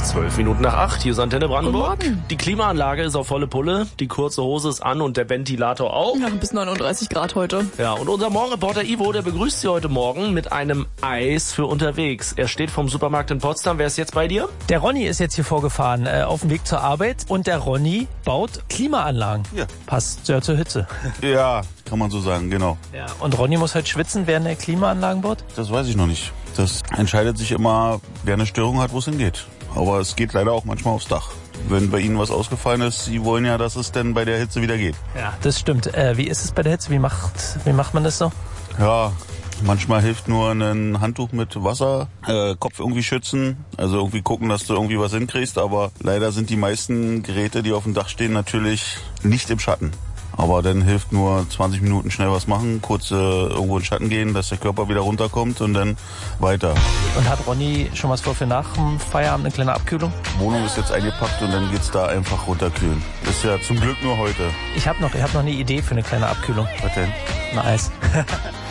7:12. Hier ist Antenne Brandenburg. Guten Morgen. Die Klimaanlage ist auf volle Pulle, die kurze Hose ist an und der Ventilator auch. Ja, bis 39 Grad heute. Ja, und unser Morgenreporter Ivo, der begrüßt Sie heute Morgen mit einem Eis für unterwegs. Er steht vom Supermarkt in Potsdam. Wer ist jetzt bei dir? Der Ronny ist jetzt hier vorgefahren auf dem Weg zur Arbeit und der Ronny baut Klimaanlagen. Ja. Passt ja zur Hitze. Ja, kann man so sagen, genau. Ja. Und Ronny muss halt schwitzen, während er Klimaanlagen baut? Das weiß ich noch nicht. Das entscheidet sich immer, wer eine Störung hat, wo es hingeht. Aber es geht leider auch manchmal aufs Dach. Wenn bei Ihnen was ausgefallen ist, Sie wollen ja, dass es denn bei der Hitze wieder geht. Ja, das stimmt. Wie ist es bei der Hitze? Wie macht man das so? Ja, manchmal hilft nur ein Handtuch mit Wasser, Kopf irgendwie schützen, also irgendwie gucken, dass du irgendwie was hinkriegst. Aber leider sind die meisten Geräte, die auf dem Dach stehen, natürlich nicht im Schatten. Aber dann hilft nur 20 Minuten schnell was machen, kurz irgendwo in den Schatten gehen, dass der Körper wieder runterkommt und dann weiter. Und hat Ronny schon was vor für nach dem Feierabend, eine kleine Abkühlung? Die Wohnung ist jetzt eingepackt und dann geht's da einfach runterkühlen. Ist ja zum Glück nur heute. Ich hab noch eine Idee für eine kleine Abkühlung. Was denn? Ein Eis.